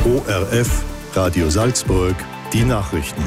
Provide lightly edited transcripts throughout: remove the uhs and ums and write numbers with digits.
ORF, Radio Salzburg, die Nachrichten.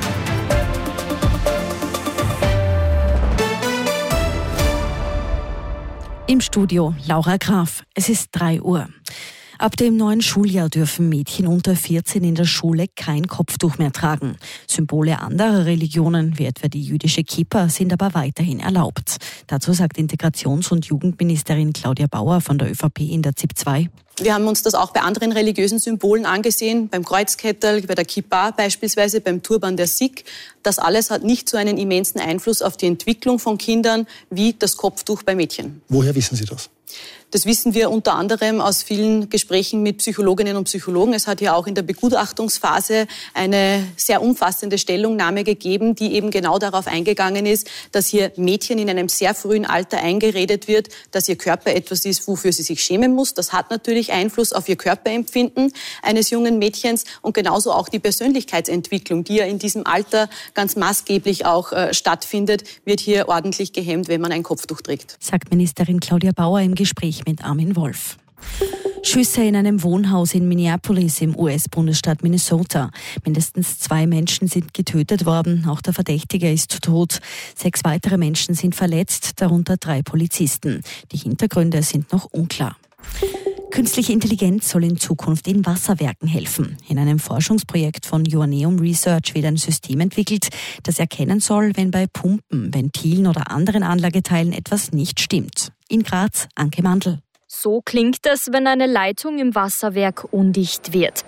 Im Studio Laura Graf. Es ist 3 Uhr. Ab dem neuen Schuljahr dürfen Mädchen unter 14 in der Schule kein Kopftuch mehr tragen. Symbole anderer Religionen, wie etwa die jüdische Kippa, sind aber weiterhin erlaubt. Dazu sagt Integrations- und Jugendministerin Claudia Bauer von der ÖVP in der ZIP 2. Wir haben uns das auch bei anderen religiösen Symbolen angesehen, beim Kreuzkettel, bei der Kippa beispielsweise, beim Turban der Sikh. Das alles hat nicht so einen immensen Einfluss auf die Entwicklung von Kindern wie das Kopftuch bei Mädchen. Woher wissen Sie das? Das wissen wir unter anderem aus vielen Gesprächen mit Psychologinnen und Psychologen. Es hat ja auch in der Begutachtungsphase eine sehr umfassende Stellungnahme gegeben, die eben genau darauf eingegangen ist, dass hier Mädchen in einem sehr frühen Alter eingeredet wird, dass ihr Körper etwas ist, wofür sie sich schämen muss. Das hat natürlich Einfluss auf ihr Körperempfinden eines jungen Mädchens und genauso auch die Persönlichkeitsentwicklung, die ja in diesem Alter ganz maßgeblich auch stattfindet, wird hier ordentlich gehemmt, wenn man ein Kopftuch trägt. Sagt Ministerin Claudia Bauer im Gespräch mit Armin Wolf. Schüsse in einem Wohnhaus in Minneapolis im US-Bundesstaat Minnesota. Mindestens 2 Menschen sind getötet worden. Auch der Verdächtige ist tot. 6 weitere Menschen sind verletzt, darunter 3 Polizisten. Die Hintergründe sind noch unklar. Künstliche Intelligenz soll in Zukunft in Wasserwerken helfen. In einem Forschungsprojekt von Joanneum Research wird ein System entwickelt, das erkennen soll, wenn bei Pumpen, Ventilen oder anderen Anlageteilen etwas nicht stimmt. In Graz, Anke Mandl. So klingt es, wenn eine Leitung im Wasserwerk undicht wird.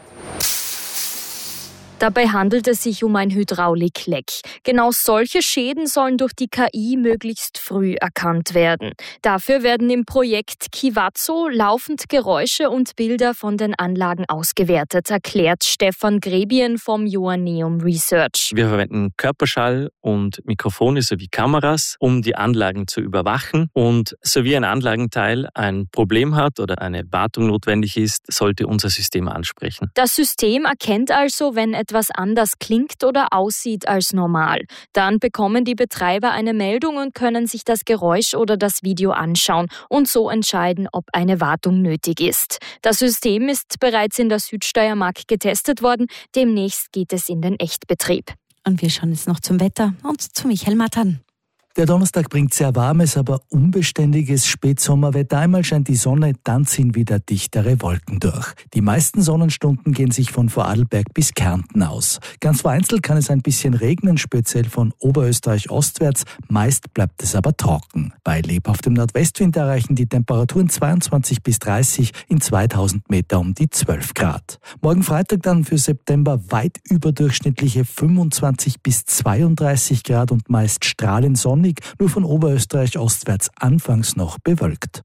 Dabei handelt es sich um ein Hydraulikleck. Genau solche Schäden sollen durch die KI möglichst früh erkannt werden. Dafür werden im Projekt Kivazo laufend Geräusche und Bilder von den Anlagen ausgewertet, erklärt Stefan Grebien vom Joanneum Research. Wir verwenden Körperschall und Mikrofone sowie Kameras, um die Anlagen zu überwachen. Und sowie ein Anlagenteil ein Problem hat oder eine Wartung notwendig ist, sollte unser System ansprechen. Das System erkennt also, wenn etwas anders klingt oder aussieht als normal. Dann bekommen die Betreiber eine Meldung und können sich das Geräusch oder das Video anschauen und so entscheiden, ob eine Wartung nötig ist. Das System ist bereits in der Südsteiermark getestet worden. Demnächst geht es in den Echtbetrieb. Und wir schauen jetzt noch zum Wetter und zu Michael Mattern. Der Donnerstag bringt sehr warmes, aber unbeständiges Spätsommerwetter. Einmal scheint die Sonne, dann ziehen wieder dichtere Wolken durch. Die meisten Sonnenstunden gehen sich von Vorarlberg bis Kärnten aus. Ganz vereinzelt kann es ein bisschen regnen, speziell von Oberösterreich ostwärts. Meist bleibt es aber trocken. Bei lebhaftem Nordwestwind erreichen die Temperaturen 22 bis 30, in 2000 Meter um die 12 Grad. Morgen Freitag dann für September weit überdurchschnittliche 25 bis 32 Grad und meist strahlend Sonne. Nur von Oberösterreich ostwärts anfangs noch bewölkt.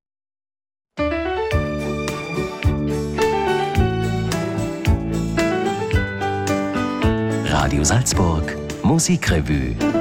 Radio Salzburg, Musikrevue.